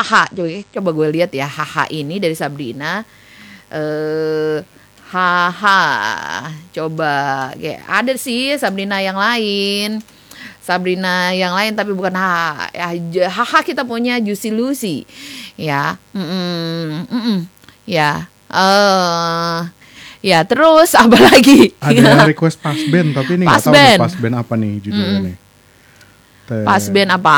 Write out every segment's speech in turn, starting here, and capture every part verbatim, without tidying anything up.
haha. Coba, coba gue lihat ya, haha ini dari Sabrina. Eh haha. Coba kayak ada sih Sabrina yang lain. Sabrina yang lain tapi bukan haha. Ya, haha kita punya Juicy Lucy. Ya. Mm-mm, mm-mm. Ya. Eh uh, ya, terus apa lagi? Ada request pas band tapi ini nggak tahu deh pas band apa nih judulnya mm. nih. Pas band apa?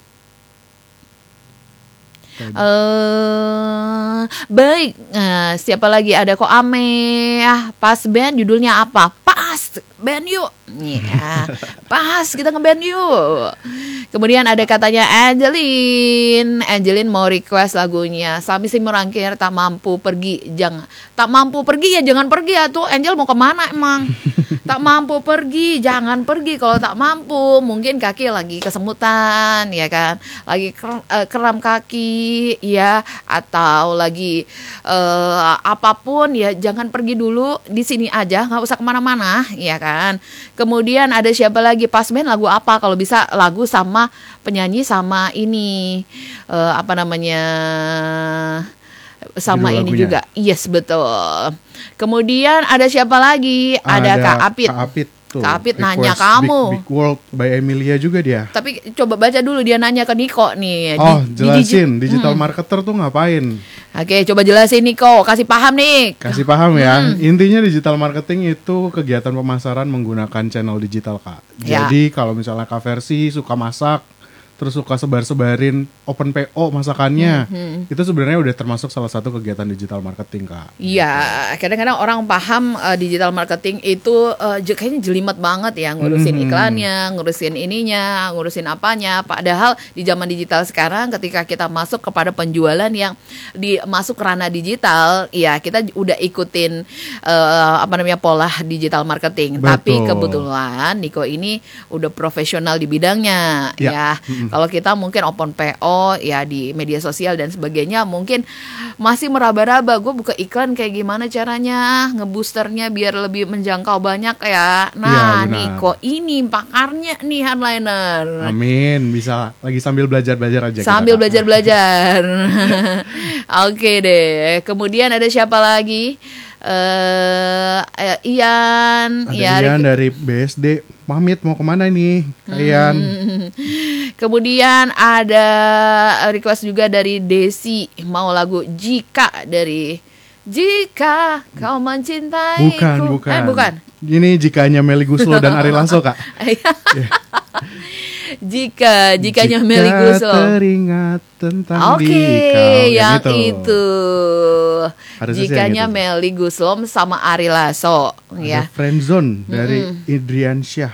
Uh, baik, uh, siapa lagi ada kok Ame? Ah, pas band judulnya apa? Pas band yuk, yeah. Pas kita ngeband yuk. Kemudian ada katanya Angelin, Angelin mau request lagunya Sami Si Merangkir tak mampu pergi, jangan tak mampu pergi ya jangan pergi ya tuh Angel mau kemana emang? Tak mampu pergi, jangan pergi kalau tak mampu. Mungkin kaki lagi kesemutan, ya kan? Lagi kram kaki, ya, atau lagi uh, apapun ya, jangan pergi dulu, di sini aja, nggak usah kemana-mana, ya kan? Kemudian ada siapa lagi pas band lagu apa? Kalau bisa lagu sama penyanyi sama ini uh, apa namanya? Sama judul ini lagunya juga. Yes, betul. Kemudian ada siapa lagi? Ada, ada Kak Apit. Kak Apit tuh. Kak Apit nanya kamu. Big, Big World by Emilia juga dia. Tapi coba baca dulu, dia nanya ke Niko nih. Oh, di, jelasin di, digital hmm. marketer tuh ngapain? Oke, coba jelasin Niko, kasih paham nih. Kasih paham ya. Hmm. Intinya digital marketing itu kegiatan pemasaran menggunakan channel digital, Kak. Ya. Jadi kalau misalnya Kak Versi suka masak, terus suka sebar-sebarin open P O masakannya, hmm, hmm. itu sebenarnya udah termasuk salah satu kegiatan digital marketing, Kak. Iya, kadang-kadang orang paham uh, digital marketing itu uh, kayaknya jelimet banget ya, ngurusin hmm. iklannya, ngurusin ininya, ngurusin apanya. Padahal di zaman digital sekarang ketika kita masuk kepada penjualan yang di masuk ranah digital, ya kita udah ikutin uh, apa namanya pola digital marketing. Betul. Tapi kebetulan Niko ini udah profesional di bidangnya, ya. ya. Hmm. Kalau kita mungkin open P O ya di media sosial dan sebagainya mungkin masih meraba-raba, gue buka iklan kayak gimana caranya ngeboosternya biar lebih menjangkau banyak ya. Nah, ya, Niko ini pakarnya nih Hardliner. Amin, bisa lagi sambil belajar-belajar aja. Sambil belajar-belajar. Oke deh. Kemudian ada siapa lagi? Uh, Ian, ada ya, Ian dari B S D. Pamit mau kemana nih, Ian? Hmm. Kemudian ada request juga dari Desi, mau lagu Jika dari Jika Kau Mencintaiku. Bukan, bukan. Eh, bukan. Ini Jikanya Melly Guslo dan Ari Lasso, Kak. Yeah. Jika Jikanya Jika Melly Guslo. Teringat tentang Oke, okay, yang itu. itu. Harusnya Jikanya gitu. Melly Guslo sama Ari Lasso, ada ya. Friendzone dari mm-mm. Idrian Syah.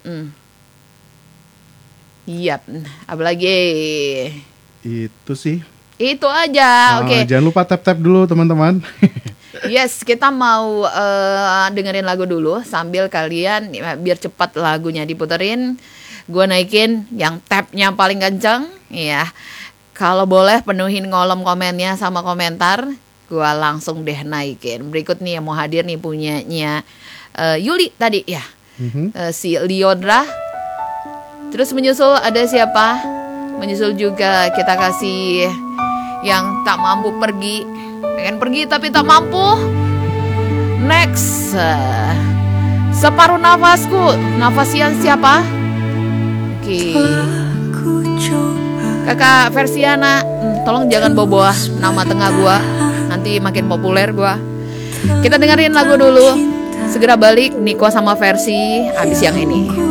Iya, apalagi itu sih. Itu aja, uh, oke. Okay. Jangan lupa tap-tap dulu teman-teman. Yes, kita mau uh, dengerin lagu dulu sambil kalian biar cepat lagunya diputerin. Gue naikin yang tabnya paling kenceng, ya. Kalau boleh penuhin kolom komennya sama komentar, gue langsung deh naikin. Berikut nih yang mau hadir nih punyanya uh, Yuli tadi ya, mm-hmm. uh, si Leondra. Terus menyusul ada siapa? Menyusul juga kita kasih yang tak mampu pergi. Pengen pergi tapi tak mampu. Next, uh, separuh nafasku. Nafasian siapa? Oke. Okay. Kakak Versiana, hmm, tolong jangan bawa-bawa nama tengah gua. Nanti makin populer gua. Kita dengerin lagu dulu. Segera balik Niko sama Versi abis yang ini.